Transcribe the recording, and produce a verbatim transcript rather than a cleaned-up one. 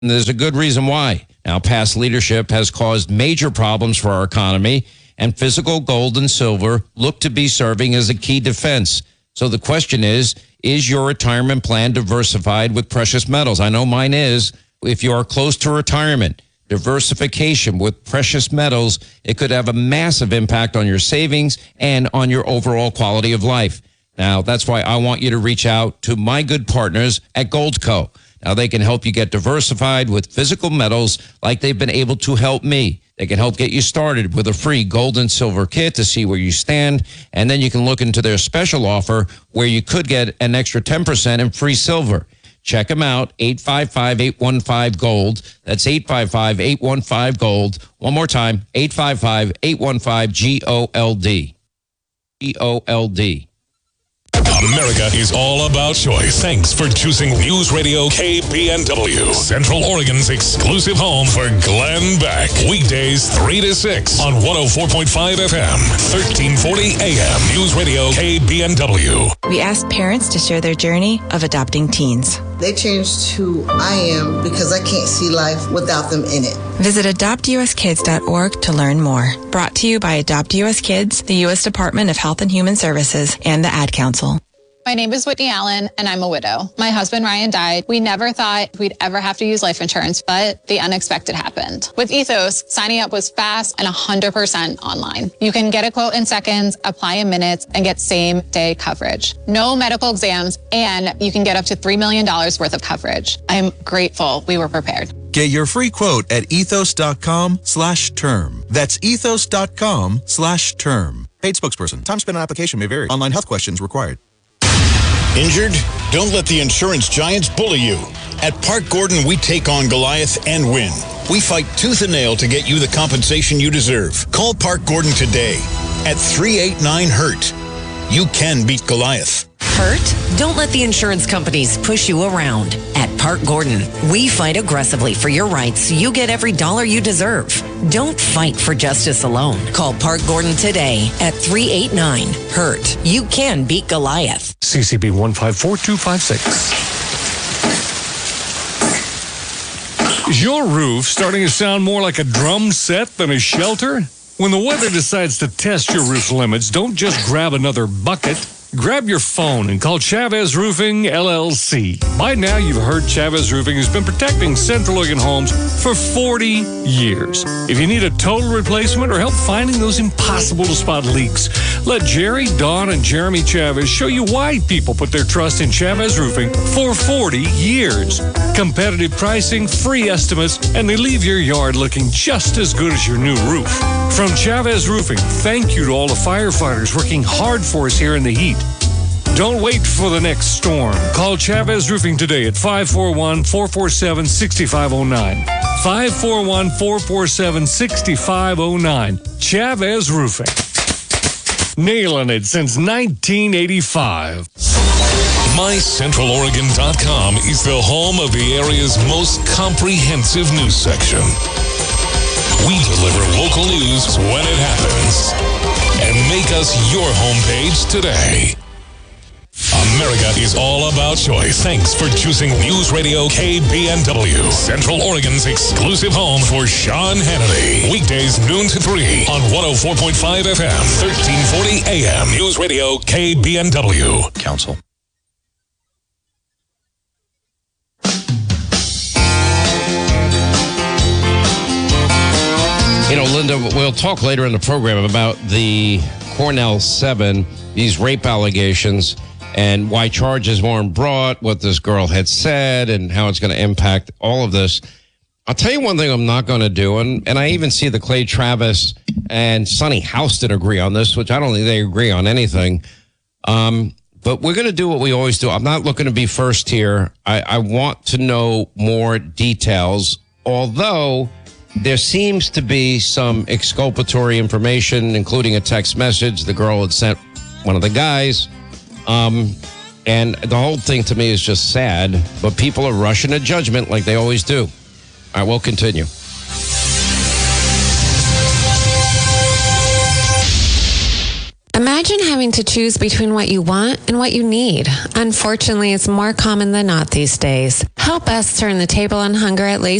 And there's a good reason why. Now, past leadership has caused major problems for our economy, and physical gold and silver look to be serving as a key defense. So the question is, is your retirement plan diversified with precious metals? I know mine is. If you are close to retirement, diversification with precious metals, it could have a massive impact on your savings and on your overall quality of life. Now, that's why I want you to reach out to my good partners at Goldco. Now, they can help you get diversified with physical metals like they've been able to help me. They can help get you started with a free gold and silver kit to see where you stand. And then you can look into their special offer where you could get an extra ten percent in free silver. Check them out, eight five five, eight one five, GOLD. That's eight five five, eight one five, GOLD. One more time, eight five five, eight one five, G O L D. G O L D. America is all about choice. Thanks for choosing News Radio K B N W, Central Oregon's exclusive home for Glenn Beck. Weekdays three to six on one oh four point five F M, thirteen forty A M. News Radio K B N W. We asked parents to share their journey of adopting teens. They changed who I am because I can't see life without them in it. Visit adopt u s kids dot org to learn more. Brought to you by Adopt U S Kids, the U S Department of Health and Human Services, and the Ad Council. My name is Whitney Allen, and I'm a widow. My husband, Ryan, died. We never thought we'd ever have to use life insurance, but the unexpected happened. With Ethos, signing up was fast and one hundred percent online. You can get a quote in seconds, apply in minutes, and get same-day coverage. No medical exams, and you can get up to three million dollars worth of coverage. I'm grateful we were prepared. Get your free quote at ethos.com slash term. That's ethos.com slash term. Paid spokesperson. Time spent on application may vary. Online health questions required. Injured? Don't let the insurance giants bully you. At Park Gordon, we take on Goliath and win. We fight tooth and nail to get you the compensation you deserve. Call Park Gordon today at three eight nine hurt. You can beat Goliath. Hurt? Don't let the insurance companies push you around. At Park Gordon, we fight aggressively for your rights so you get every dollar you deserve. Don't fight for justice alone. Call Park Gordon today at three eight nine hurt. You can beat Goliath. C C B one five four two five six. Is your roof starting to sound more like a drum set than a shelter? When the weather decides to test your roof limits, don't just grab another bucket. Grab your phone and call Chavez Roofing, L L C. By now, you've heard Chavez Roofing has been protecting Central Oregon homes for forty years. If you need a total replacement or help finding those impossible-to-spot leaks, let Jerry, Don, and Jeremy Chavez show you why people put their trust in Chavez Roofing for forty years. Competitive pricing, free estimates, and they leave your yard looking just as good as your new roof. From Chavez Roofing, thank you to all the firefighters working hard for us here in the heat. Don't wait for the next storm. Call Chavez Roofing today at five four one, four four seven, six five zero nine. five four one, four four seven, six five zero nine. Chavez Roofing. Nailing it since nineteen eighty-five. my central oregon dot com is the home of the area's most comprehensive news section. We deliver local news when it happens. And make us your homepage today. America is all about choice. Thanks for choosing News Radio K B N W, Central Oregon's exclusive home for Sean Hannity. Weekdays noon to three on one oh four point five F M, thirteen forty A M. News Radio K B N W. Council. You know, Linda, we'll talk later in the program about the Cornell seven, these rape allegations, and why charges weren't brought, what this girl had said, and how it's going to impact all of this. I'll tell you one thing I'm not going to do, and, and I even see the Clay Travis and Sonny Houston agree on this, which I don't think they agree on anything. Um, but we're going to do what we always do. I'm not looking to be first here. I, I want to know more details, although there seems to be some exculpatory information, including a text message the girl had sent one of the guys. Um, and the whole thing to me is just sad, but people are rushing to judgment like they always do. All right, we'll continue. Imagine having to choose between what you want and what you need. Unfortunately, it's more common than not these days. Help us turn the table on hunger at Lazy